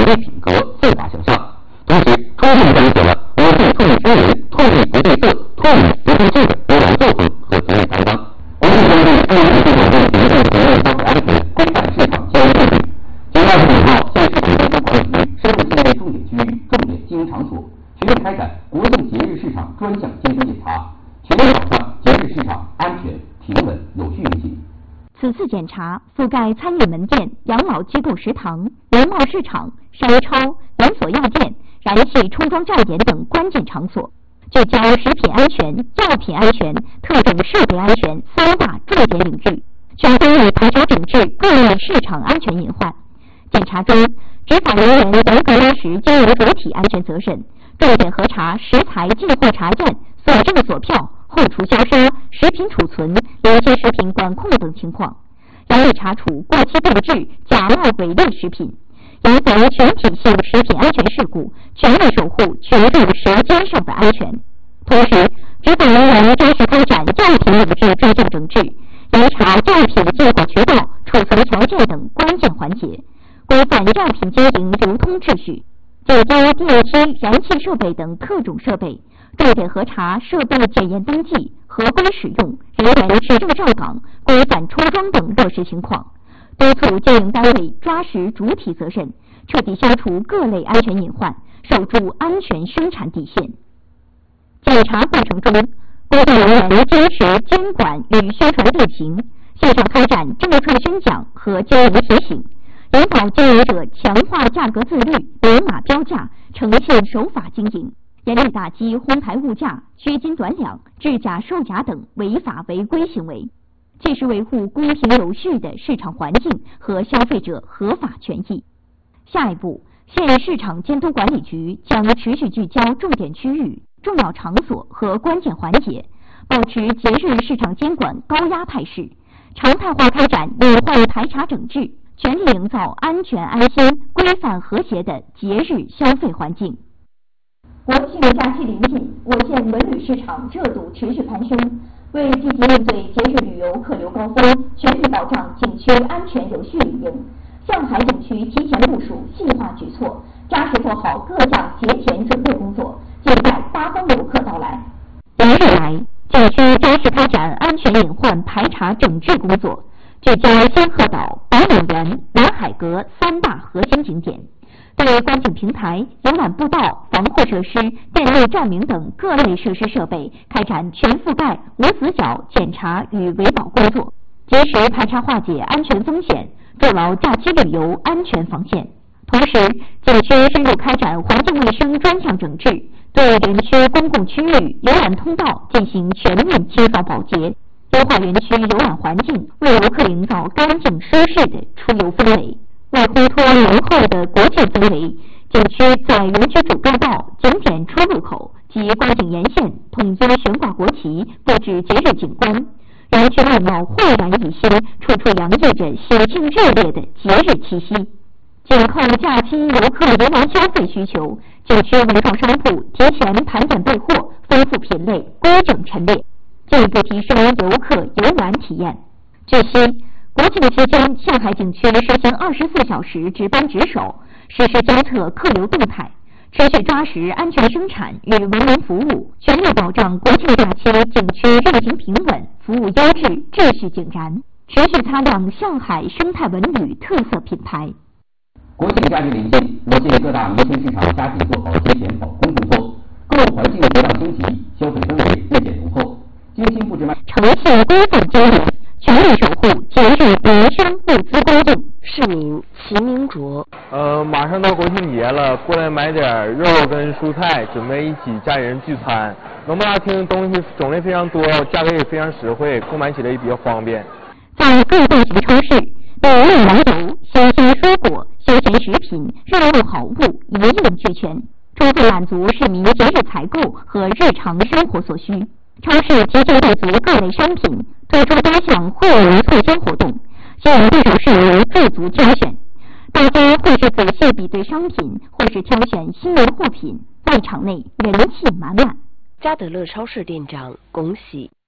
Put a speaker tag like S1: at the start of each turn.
S1: 利品格4大项上，同时充分彰显了我市创业新人创业不对色、创业不对质的优良作风和责任担当。我市关注中央市场部严重责任消费安全规范市场交易数据。9月25号，县市场监督管理局深入县内重点区域、重点经营场所，全面开展国庆节日市场专项监督检查，全面保障节日市场安全、平稳、有序运行。
S2: 此次检查覆盖餐饮门店、养老机构食堂、农贸市场、商超、连锁药店、燃气充装站点等关键场所，聚焦食品安全、药品安全、特种设备安全3大重点领域，全方位排查整治各类市场安全隐患。检查中，执法人员严格落实经营主体安全责任，重点核查食材进货查验、所证所票、后厨销售、食品储存、临街食品管控等情况，严厉查处过期变质、假冒伪劣食品，严防全体性食品安全事故，全力守护群众舌尖上的安全。同时，执法人员扎实开展药品领域专项整治，严查药品进口渠道、储存条件等关键环节，规范药品经营流通秩序，检验电梯、燃气设备等特种设备，重点核查设备检验登记、合规使用、人员持证照岗、规范充装等落实情况，督促经营单位抓实主体责任，彻底消除各类安全隐患，守住安全生产底线。检查过程中，工作人员坚持监管与宣传力行，线上开展政策宣讲和经营提醒，引导经营者强化价格自律、明码标价、诚信守法经营，严厉打击哄抬物价、缺斤短两、制假售假等违法违规行为，切实维护公平有序的市场环境和消费者合法权益。下一步，县市场监督管理局将持续聚焦重点区域、重要场所和关键环节，保持节日市场监管高压态势，常态化开展隐患排查整治，全力营造安全安心、规范和谐的节日消费环境。国庆假期临近，我县文旅市场热度持续攀升。为积极应对节日旅游客流高峰，全力保障景区安全有序运营，上海景区提前部署细化举措，扎实做好各项节前准备工作，尽快八方游客到来。连日来，景区扎实开展安全隐患排查整治工作，聚焦仙鹤岛、百柳园、南海阁3大核心景点，对观景平台、游览步道、防护设施、电路照明等各类设施设备开展全覆盖、无死角检查与维保工作，及时排查化解安全风险，筑牢假期旅游安全防线。同时，景区深入开展环境卫生专项整治，对园区公共区域、游览通道进行全面清扫保洁，优化园区游览环境，为游客营造干净舒适的出游氛围。为烘托浓厚的国庆氛围，景区在园区主干道、景点出入口及观景沿线统一悬挂国旗，布置节日景观，园区外貌焕然一新，处处洋溢着喜庆热烈的节日气息。紧扣假期游客游玩消费需求，景区文创商铺提前盘点备货，丰富品类，规整陈列，进一步提升游客游玩体验。据悉，国庆期间，上海景区实行24小时值班值守，实时监测客流动态，持续抓实安全生产与文明服务，全力保障国庆假期景区运行平稳、服务优质、秩序井然，持续擦亮上海生态文旅特色品牌。
S1: 国庆假期临近，我县各大民生市场加紧做好节前保供工作，购物环境得到升级，消费氛围日渐浓厚，精心布置
S2: 诚信规范经营，全力守护节日民生物资供应。
S3: 市民齐明卓，
S4: 马上到国庆节了，过来买点肉跟蔬菜，准备一起家里人聚餐。农贸大厅东西种类非常多，价格也非常实惠，购买起来也比较方便。
S2: 在各大型超市，美味羊油、新鲜蔬果、休闲食品、热肉好物一应俱全，充分满足市民节日采购和日常生活所需。超市提前备足各类商品，推出多项惠民促销活动，吸引不少市民自足挑选。大家或是仔细比对商品，或是挑选新年货品，卖场内人气满满。
S3: 嘉德乐超市店长龚喜，